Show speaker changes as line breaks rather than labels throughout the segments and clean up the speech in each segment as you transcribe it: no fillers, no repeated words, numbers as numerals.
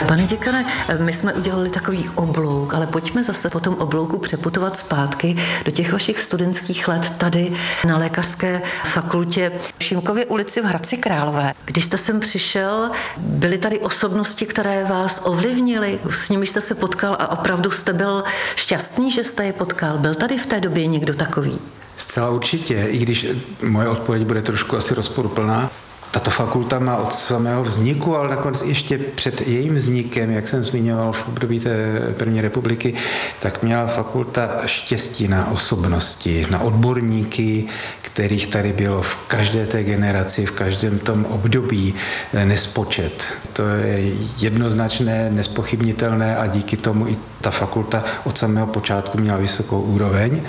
Pane děkane, my jsme udělali takový oblouk, ale pojďme zase po tom oblouku přeputovat zpátky do těch vašich studentských let tady na Lékařské fakultě v Šimkově ulici v Hradci Králové. Když jste sem přišel, byly tady osobnosti, které vás ovlivnily, s nimi jste se potkal a opravdu jste byl šťastný, že jste je potkal. Byl tady v té době někdo takový?
Zcela určitě, i když moje odpověď bude trošku asi rozporuplná. Tato fakulta má od samého vzniku, ale nakonec ještě před jejím vznikem, jak jsem zmiňoval v období té první republiky, tak měla fakulta štěstí na osobnosti, na odborníky, kterých tady bylo v každé té generaci, v každém tom období nespočet. To je jednoznačné, nespochybnitelné a díky tomu i ta fakulta od samého počátku měla vysokou úroveň.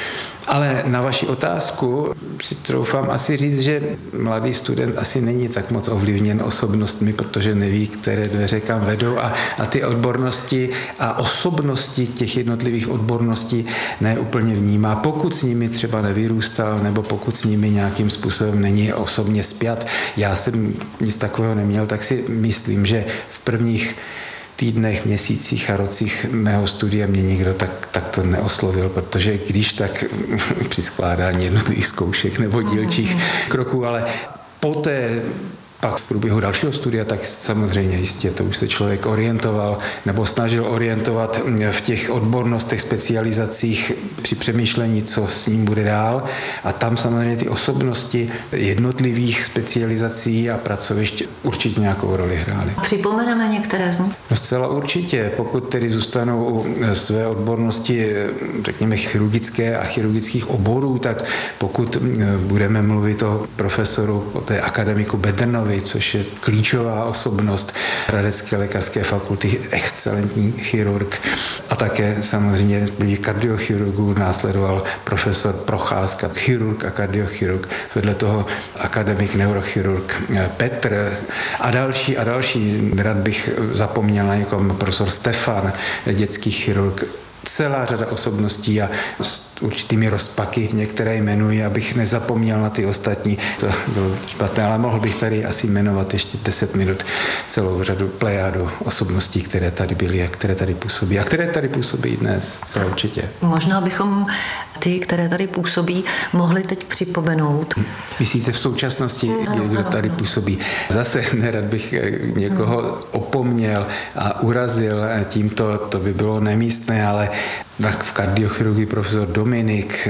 Ale na vaši otázku si troufám asi říct, že mladý student asi není tak moc ovlivněn osobnostmi, protože neví, které dveře kam vedou a ty odbornosti a osobnosti těch jednotlivých odborností neúplně vnímá, pokud s nimi třeba nevyrůstal nebo pokud s nimi nějakým způsobem není osobně spjat. Já jsem nic takového neměl, tak si myslím, že v prvních týdnech, měsících a rocích mého studia mě nikdo tak to neoslovil, protože když tak při skládání jednotlivých zkoušek nebo dílčích kroků, ale poté pak v průběhu dalšího studia, tak samozřejmě jistě to už se člověk orientoval nebo snažil orientovat v těch odbornostech, specializacích při přemýšlení, co s ním bude dál. A tam samozřejmě ty osobnosti jednotlivých specializací a pracovišť určitě nějakou roli hrály.
Připomeneme některé z nich?
No zcela určitě, pokud tedy zůstanou u své odbornosti, řekněme, chirurgické a chirurgických oborů, tak pokud budeme mluvit o profesoru, o té akademiku Bedrnovi, což je klíčová osobnost Hradecké lékařské fakulty, excelentní chirurg a také samozřejmě byli kardiochirurgů, následoval profesor Procházka, chirurg a kardiochirurg, vedle toho akademik neurochirurg Petr a další. Rád bych zapomněl na někoho, profesor Stefan, dětský chirurg. Celá řada osobností a s určitými rozpaky některé jmenuji, abych nezapomněl na ty ostatní. To bylo špatné, ale mohl bych tady asi jmenovat ještě 10 minut celou řadu plejádu osobností, které tady byly a které tady působí. A které tady působí dnes, celé určitě.
Možná bychom ty, které tady působí, mohli teď připomenout.
Myslíte v současnosti, kdo tady působí? Zase nerad bych někoho opomněl a urazil tímto, to by bylo nemístné, ale v kardiochirurgii profesor Dominik,